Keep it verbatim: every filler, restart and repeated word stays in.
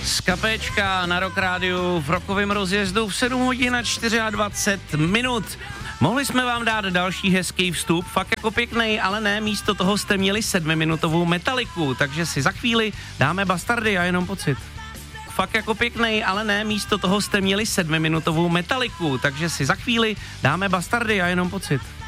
Z kapéčka na Rock Rádiu v rokovém rozjezdu v sedm hodin a dvacet čtyři minut. Mohli jsme vám dát další hezký vstup, fakt jako pěknej, ale ne, místo toho jste měli sedmiminutovou Metaliku, takže si za chvíli dáme Bastardy a jenom pocit. Fakt jako pěknej, ale ne, místo toho jste měli sedmiminutovou Metaliku, takže si za chvíli dáme Bastardy a jenom pocit.